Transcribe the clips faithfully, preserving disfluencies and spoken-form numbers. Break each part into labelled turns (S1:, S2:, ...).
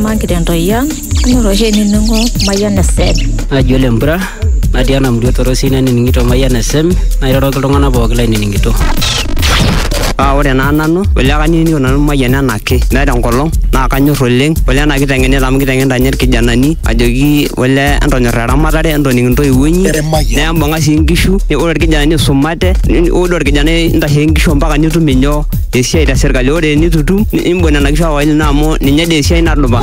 S1: Margaret Ntoyan, Noroje Ninungo, Mayana said.
S2: Ajole Mbra, Adiana Mduto Rosina Ningito Mayana Sem, Nairotolongana Bogla Ningito.
S3: Ore na nanu wele kanini nanu mayana nake naida nkolong na kanyor oleng wele na kitengene lam kitengene danyer kijanani ajoki wele antonyorra ramatare antoning ntoiwuenyi neyambanga sii nkishu ore kijanani sumate ore kijanani ntashe nkishu mpaka nitum inyo esiai ta serikali ore nitutum imbona na kishu awaili na amu ninye de esiai nadupa.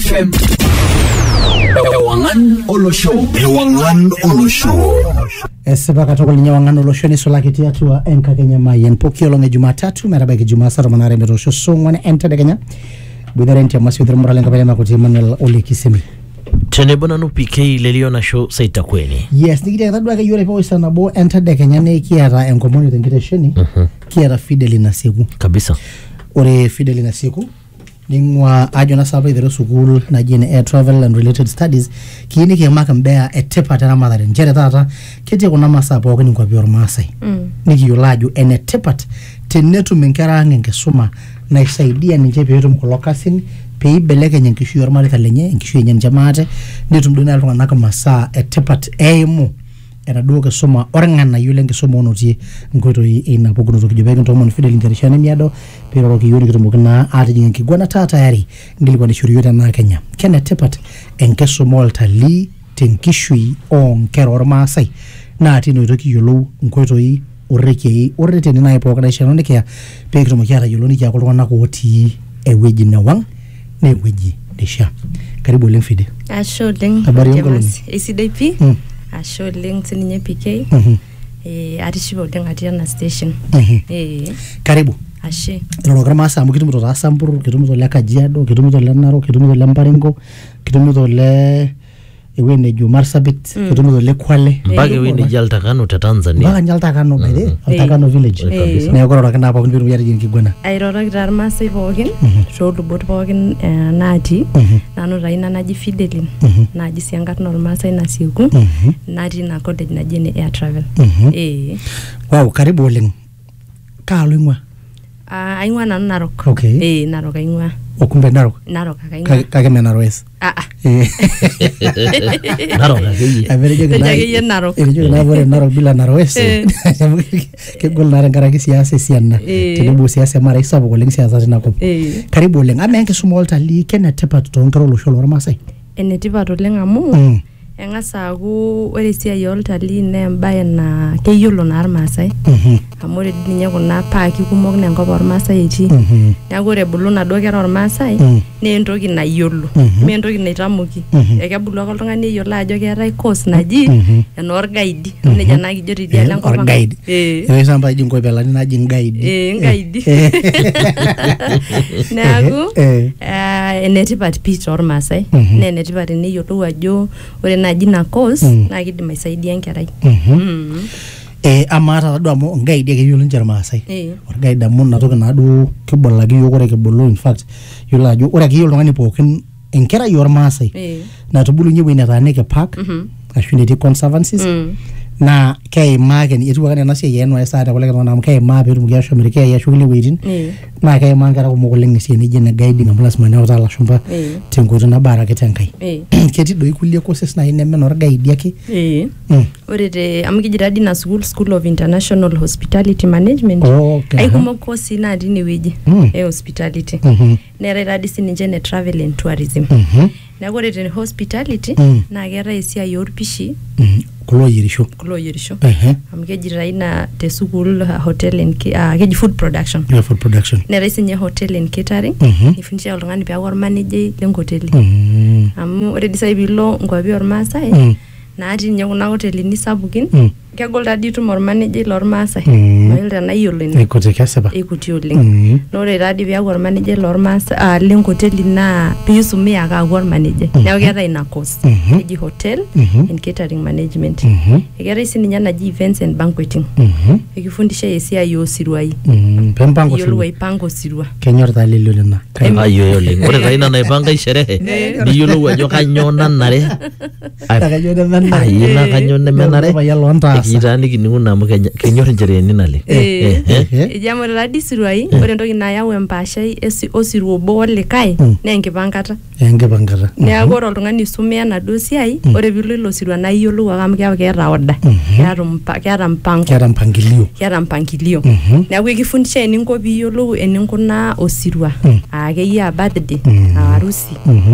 S4: Ewangan Olosho Ewangan Olosho
S5: Esipa katukul ninye Ewangan Olosho nisulaki tiatua enka Kenya Mayen poki olong' e Jumatatu metabaiki Jumaa saa tomon aare metoosho saa ong'uan entedekenya boitare ntia maswithir muralenga pale makuti Emmanuel Ole Kisemi
S6: tenebo nanu P K Leliona show saitakweni.
S5: Yes, nikitaka tadua ke yore po sana bo entedekenya ne kiata enkomoni tenkitesheni
S6: Mhm.
S5: kiata Fidel Nasieku
S6: Kabisa.
S5: Ore Fidel Nasieku ningwa ajo na sapa idero school na jine air travel and related studies kiini ke maka mbea etepata na madhare njere tata kete kuna masa pookin nkwa bior masai
S1: Mm.
S5: nikiyolaju ene tepat tenetu menkera ngenkisuma na isaidia ninje peetum kulo kasin peibelekenya nkishu yormarita lenye nkishu yenye njamaate netum dona iltung'anak masaa etepat eimu enaduo kisuma orng'ana yule nkisuma onotie nkoitoi ina pukunoto kijobeki ntomoni Fidel nterishane miado piroroki yoni kitumoki na atijing enkiguana taa tayari ngilikuanishori yote na Kenya kene tepat enkisuma oltalii tenkishui onkera ormaasai na tino itoki yiolou nkoitoi orrekei orreteni nai pookin naishaakino nikiya pee kitumoki atayiolo nikiaku iltung'anak otii ewueji newang' na ewueji neishaa. Karibu oleng Fidel.
S1: Ashe oleng.
S5: Habari yonkolong'i?
S1: Esidai pi.
S5: Mm.
S1: Ashe oleng sininye P K.
S5: Mhm.
S1: Eh, atishipa oleng atii ena station.
S5: Mhm.
S1: Eh,
S5: Karibu.
S1: ashe.
S5: Lolo maasa amu kitumito taa Samburu, kitumito le Kajiado, kitumito le Narok, kitumito le Mbaringo, kitumito le ewuei nejo Marsabit,
S1: Mm.
S5: kitumito le Kwale.
S6: Mpaka ewe ni Jaltakano ta Tanzania.
S5: Mpaka Nyaltakano bede,
S6: Mhm.
S5: Altakano village.
S1: Eh.
S5: Neeku ore kina pookin piitum yari nkiguana.
S1: Airoroki taa irmaasai pookin,
S5: Mhm.
S1: toolubot pookin eh, natii.
S5: Mhm.
S1: Nanu taa ina naji Fidelin,
S5: Mhm.
S1: naji sii enkarna ormaasai Nasieku,
S5: Mhm.
S1: natii ina college naji ene air travel.
S5: Mhm.
S1: Eh,
S5: Wow, karibu oleng. Kaalo ing'ua?
S1: ah, aing'ua nanu Narok.
S5: Okay.
S1: Eh, Narok aing'ua.
S5: Okumbe Narok.
S1: Narok ake
S5: Kake
S1: aing'ua.
S5: kake me Narok es.
S1: Ah, ah.
S5: Eh.
S6: Narok akeyie.
S5: Amerejoki
S1: Ejo
S5: naa-
S1: akeyie Narok.
S5: erejoki naa ore Narok bila Narok es.
S1: Eh.
S5: Kegol naa tenkaraki siasa esiana.
S1: Eh.
S5: Tenebo siasa emarai sapuk oleng siasa tinakop.
S1: Eh,
S5: Karibu oleng. Ama enkisuma oltalii kenetipat toonkera olosho lormaasai?
S1: enetipat oleng amu
S5: Mm.
S1: eng'as aaku ore esiai oltalii naa embaye naa keyiolo naa irmaasai
S5: Mhm.
S1: amu ore dii ninye kuna paaki kumok naa enkop ormaasai etii.
S5: Mhm.
S1: Neeku ore ebulu naduo kera ormaasai
S5: Mm.
S1: naa entoki nayiolo,
S5: Mhm.
S1: mee entoki naitamoki.
S5: Mhm.
S1: Ekebulu ake oltung'ani eyiolo ajo keetae course naji
S5: Mhm.
S1: enoorgaidi. Nejia naa kijo tidialo enkop ang'.
S5: Orgaid.
S1: Eh.
S5: Ewei samba iji nkopelani naji ngaidi.
S1: Eh, ngaidi.
S5: Eh.
S1: Neeku
S5: Eh.
S1: eh, enetipat pii tormaasai
S5: Mhm.
S1: naa enetipat teneyiolou ajo ore naaji ina course
S5: Mm.
S1: naa kidim aisaidia enkerai.
S5: Mhm.
S1: Mm.
S5: Eh, ama tadua amu ngaidi ake yiolo ninche irmaasai.
S1: Eh.
S5: Orgaid amu inatoki naaduo kibolaki yiok ore kibulu in fact yiolo ajo ore ake yiolo oltung'ani pookin enkerai ormaasai
S1: Eh.
S5: natubulunye ewuei netaaniki park
S1: Mhm.
S5: ashu netii conservancies
S1: Mm.
S5: naa keimaa ake etiu ake ena siai e N Y S ate kulikae tung'anak amu keimaa peetumoki aashom irkiyai ashu kulie wueitin
S1: Eh.
S5: naa keimaa nkera kumok oleng esiai nijo ene guiding amu lasima neutaa ilashumba
S1: Eh.
S5: tenkoitoi nabo arake tenkae.
S1: Eh.
S5: Ketii doi kulie courses nai neme noorgaidi ake.
S1: Eh.
S5: Mm.
S1: Ore te amu kijita dii ina school School of International Hospitality Management.
S5: Oh, okay.
S1: Aikumok course natii inewueji
S5: Mm.
S1: e hospitality.
S5: Mhm.
S1: Neetai taa dii sininche ne travel and tourism.
S5: Mhm.
S1: Neeku ore te hospitality
S5: Mm.
S1: naa keetai esiai orpishi
S5: Mhm. Kulo oyierisho.
S1: kulo oyierisho.
S5: Ehe.
S1: Amu keji taa ina te sukuul uh, hotel and ca- ah, keji food production.
S5: Yeah, for production.
S1: Neetai sinye hotel and catering.
S5: Mhm.
S1: Nifundisha oltung'ani peeku ormanejai lenkoteli.
S5: Mhm.
S1: Amu ore dii sai piilo nkwapi ormaasai
S5: Mm.
S1: natii ninye kuna hotelini sapukin
S5: Mm.
S1: kegol taa dii itum ormanejai lormaasai.
S5: Mm.
S1: Mayiolo tenayiolo ina.
S5: Ikuti kesipa.
S1: Ikuti oleng.
S5: Mhm.
S1: Na ore taa dii piaku ormanejai lormaasai ah, lenkoteli naa piisumia ake aaku ormanejai. Neeku keetai ina course.
S5: Mhm.
S1: Keji hotel
S5: Mhm.
S1: and catering management.
S5: Mhm.
S1: Keetai sininye naji events and banqueting.
S5: Mhm.
S1: Ekifundishai esiai oosiruai.
S5: Mhm. Pempango
S1: Iyiolou
S5: sirua.
S1: aipanga osirua.
S5: Kenyor taa lelio lina.
S6: Ayo oleng. Ore taa ina naipanga sherehe niyiolou ajo kanyo nanare.
S5: Kajo nemenare.
S6: Ayi na kanyo nemenare.
S5: Payian loontaa. Sasa.
S6: kitaaniki niuna amu kenya- kenyor inchereeni naleng.
S1: Eh,
S5: Ehe.
S1: ijamore tadi siruai ore entoki nayau empashai esi- osirua obo olikae naa enkipangata
S5: Enkipangata.
S1: neeku ore oltung'ani isumea enaduo siai ore piilo ilo sirua naa iyiolou ake amu keeku keeta order keeta mpa- keeta mpango
S5: Keeta mpangilio.
S1: keeta mpangilio
S5: Mhm.
S1: neeku ekifundisha eninko piiyiolou eninkunaa osirua aa keyia a birthday aa harusi
S5: Mhm.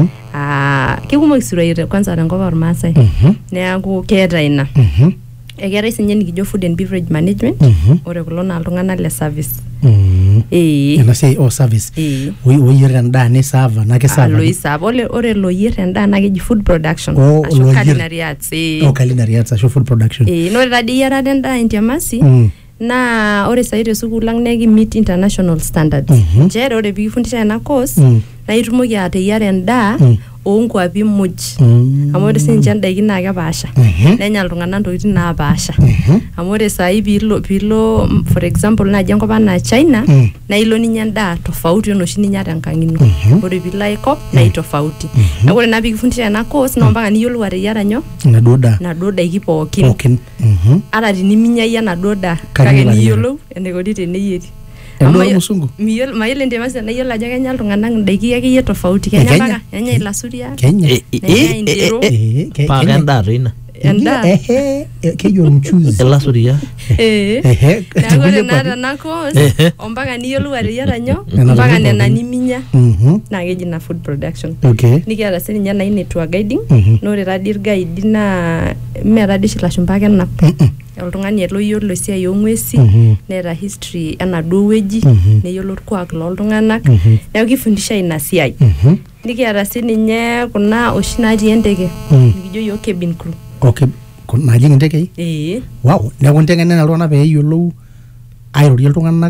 S1: aa kekumok isiruai te- kwanza tenkop ormaasai
S5: Mhm.
S1: neeku keeta ina
S5: Mhm.
S1: ekeetai sinye nikijo food and beverage management
S5: Mhm.
S1: ore kulo naa iltung'anak le service
S5: Mhm.
S1: ee
S5: Ena siai o service.
S1: ee
S5: Oi- Oyier endaa nisava na kisava.
S1: aloisap ore ore loyier endaa naa keji food production
S5: Oh,
S1: ashu
S5: loyier.
S1: culinary arts ee
S5: Oh, culinary arts ashu food production.
S1: ee naa ore tadii eyiarata endaa entiamasi
S5: Mm.
S1: naa ore sahi te sukuul ang naa ekimit international standards
S5: Mhm.
S1: nchere ore piikifundisha ena course
S5: Mm.
S1: naa itumoki ateyiara endaa
S5: Mm.
S1: oonkuapi muj
S5: Mm.
S1: amu ore sininche ndaiki naa kepaasha
S5: Mhm.
S1: nenya iltung'anak ntokitin napaasha
S5: Mhm.
S1: amu ore sahi piilo piilo mm, for example naaji enkop anaa China
S5: Mm.
S1: naa ilo ninya endaa tofauti enoshi ninya tenkang' ino
S5: Mhm.
S1: ore piilo ai kop naa itofauti neeku ore naa piikifundisha ena course naa mpaka niyiolou ateyiara nyoo
S5: Enaduo daa.
S1: naduo daiki pookin
S5: Pookin. Mhm.
S1: ata tiniminya yie enaduo daa
S5: Kake
S1: kake
S5: ilo ayiolo.
S1: niyiolou enikoni teneyieri
S5: Endaa
S1: Amu mayo-
S5: ormusungu?
S1: miyiolo mayiolo entiamasi nayiolo ajo kenya iltung'anak indaiki akeyie tofauti kenya
S5: Kenya?
S1: mpaka kenya ilasuria
S5: Kenya.
S6: Eh, eh,
S1: nenya
S6: eh,
S1: indero
S6: eh, eh,
S5: Eh, Ke-
S6: paa
S5: Kenya.
S6: kendaa toi ina.
S1: endaa
S5: Ehe, eh, kejo mchuzi.
S6: Elasuria.
S1: ee
S5: Ehe.
S1: neeku ore
S5: Tekulie
S1: naa
S5: kwapi.
S1: tena course
S6: Ehe.
S1: ompaka niyiolou ateyiara nyoo
S5: Nena
S1: mpaka
S5: tokitin
S1: nena
S5: pookin.
S1: niminya
S5: Mhm.
S1: naa keji ina food production
S5: Okay.
S1: nikiata sininye ena ine tour guiding
S5: Mhm.
S1: naa ore tadii irgaidi naa mee tadii oshi ilashumba ake enap
S5: Mhm.
S1: oltung'ani ele oyiolo esiai oong'uesi
S5: Mhm.
S1: neeta history enaduo wueji
S5: Mhm.
S1: neyiolo orkuak loltung'anak
S5: Mhm.
S1: neeku kifundisha ina siai
S5: Mhm.
S1: nikiata sininye kuna oshi natii enteke
S5: Mm.
S1: nikijo yiok cabin crew
S5: Okay. Kun- Najing intekei?
S1: ee
S5: Wow, neeku inteng'ena iltung'anak pee eyiolou airorie iltung'anak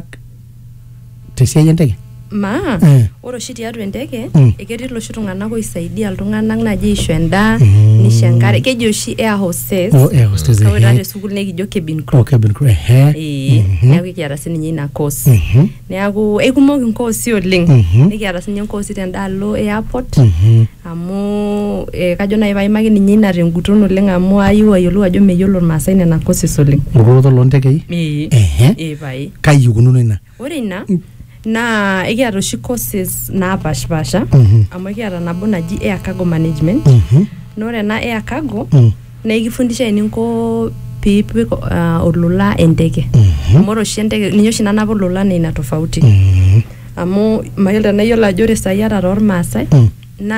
S5: tesiai enteke?
S1: maa
S5: Eh.
S1: ore oshi tiatua enteke
S5: Mm.
S1: eketii iloshi tung'anak oisaidia iltung'anak naaji aisho endaa
S5: Mm.
S1: nisho enkare keji oshi air hostess
S5: Oh, eh, hostess,
S1: kake ore taa
S5: ehe.
S1: tesukuul nekijo cabin crew
S5: Oh, cabin crew. Ehe.
S1: ee
S5: Mhm.
S1: neeku kiata sininye ina course
S5: Mhm.
S1: neeku eikumok inkoosi oleng
S5: Mhm.
S1: nikiata sininye nkoosi tendaalo airport
S5: Mhm.
S1: amu eh, kajo naaji paimaki ninye ina tenguton oleng amu ayieu ayiolou ajo meyiolo irmaasai nena courses oleng
S5: Orkutoto loontekei?
S1: ee
S5: Ehe.
S1: ee pae
S5: Kai ikununo ina?
S1: ore ina naa ekiata oshi courses naapashipasha
S5: Mhm.
S1: amu ekiata nabo naji air cargo management
S5: Mhm.
S1: naa ore ena air cargo
S5: Mm.
S1: naa ekifundisha eninko piipik uh, olola enteke
S5: Mhm.
S1: amu ore oshi enteke ninye oshi nanap olola naa ina tofauti
S5: Mhm.
S1: amu mayiolo tenayiolo ajo ore sai ata toormaasai
S5: Mm.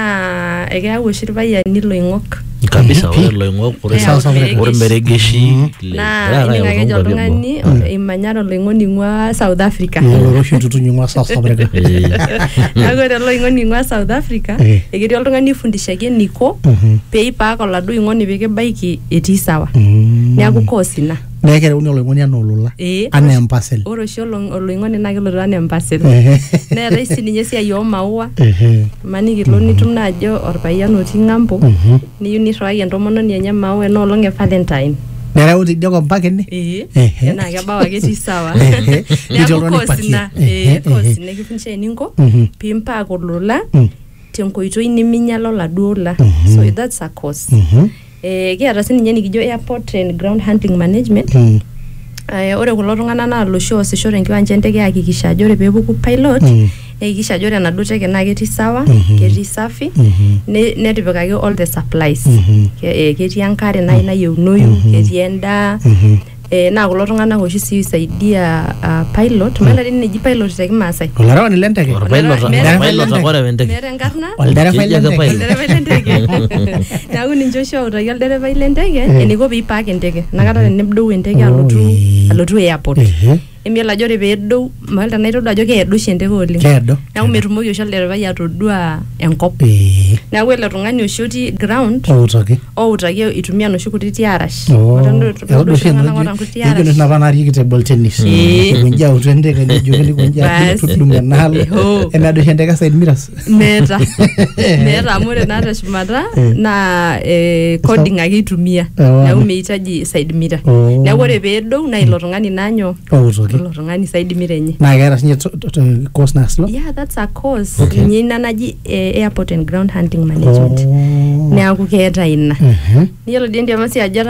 S1: naa ekeyau oshi irpayiani loing'ok
S6: Kabisa
S5: Mhm.
S6: ore loing'ok ore
S1: Eh,
S6: South Africa, ore meregeshi. le-
S1: naa
S6: keetai
S1: ining ake ejo
S6: oltung'ani
S1: oltung'ani
S6: obo.
S1: imanyara oloing'oni ing'ua South Africa
S5: Yiolo oshi tutunyi ng'ua South Africa.
S6: Eh,
S1: neeku ore oloing'oni ing'ua South Africa
S5: Eh.
S1: eketii oltung'ani oifundishaki eniko
S5: Mhm.
S1: pee ipaak oladuo oing'oni pee kibaiki etii sawa
S5: Mm.
S1: neeku course ina
S5: Neeku kereuni oloing'oni anaa olola.
S1: ee
S5: Anaa empasel.
S1: ore oshi olo- oloing'oni naa kelotu anaa empasel
S5: Ehe.
S1: neetai sininye esiai oomaua
S5: Ehe.
S1: maniki ilo nitum naajo orpayian otii ng'ambo
S5: Mhm.
S1: niyieu nirriwaki entomononi enye maua enoolong e Valentine
S5: Nereu tidia kop mpaka ene?
S1: ee
S5: Ehe.
S1: enaa kebau ake etii sawa
S5: Ehe. Netii
S1: neeku
S5: oltung'ani
S1: course
S5: pakia.
S1: ina
S5: Ehe,
S1: ee course
S5: ehe.
S1: ina kifundisha eninko
S5: Mhm.
S1: piimpaak olola
S5: Mm.
S1: tenkoitoi niminyala oladuo ola
S5: Mhm.
S1: so that's a course
S5: Mhm.
S1: eh kiata sininye nikijo airport and ground handling management
S5: Mm.
S1: eh ore kulo tung'anak naa loshi oosisho tenkiwanja enteke aakikisha ajo ore peepuku pilot
S5: Mm.
S1: neakikisha ajo ore enaduo teke naa ketii sawa
S5: Mhm.
S1: ketii safi
S5: Mhm.
S1: ne- netipikaki all the supplies
S5: Mhm.
S1: Ke- eh, ketii enkare nai nayieunoyu
S5: Mhm.
S1: ketii endaa
S5: Mhm.
S1: eh, naa kulo tung'anak oshi sii oisaidia uh, pilot mayiolo dii neji pilot te kimaasai
S5: Olarewani lenteke?
S6: orpailot
S1: Meeta-
S6: orpailot ake ore enteke.
S1: meeta enkarna
S5: Olderefai
S6: Keji ake
S5: lenteke?
S6: pilot.
S1: olderefai lenteke neeku ninche oshi outaki olderefai lenteke eniko piipaak enteke inakata tenedou enteke alotu
S5: Oi.
S1: alotu airport
S5: Ehe.
S1: emiyiolo ajo ore peedou mayiolo tenaitodua ajo keedo oshi enteke oleng
S5: Keedo?
S1: neeku metumoki oshi olderefai atodua enkop
S5: Ee.
S1: neeku ele tung'ani oshi otii ground
S5: Outoki.
S1: outaki itumia noshi kutiti arash
S5: Oh.
S1: Ore ndo-
S5: Eedo
S1: ndo
S5: oshi
S1: iltung'anak
S5: enoshi-
S1: oota nkutiti
S5: ejo noshi
S1: arash
S5: napa naarieki table tennis.
S1: Ee.
S5: Ekunji autu enteke nejoki nikunji
S1: Basi.
S5: tudung'o enaalo.
S1: Eho.
S5: Enaado oshi enteke side mirrors.
S1: meeta meeta amu ore naa teshumata naa eh, coding ake itumia
S5: Oh.
S1: neeku meitaji side mirror
S5: Oh.
S1: neeku ore peedou naa ilo tung'ani naanyoo
S5: Outoki.
S1: ilo tung'ani side mirror enye
S5: Naa keeta sinye to- to- to- course naas lo?
S1: yeah that's a course ninye ina naji eh, airport and ground handling management
S5: Oh.
S1: neeku keeta ina
S5: Ehe.
S1: niyiolo dii entiamasi ajo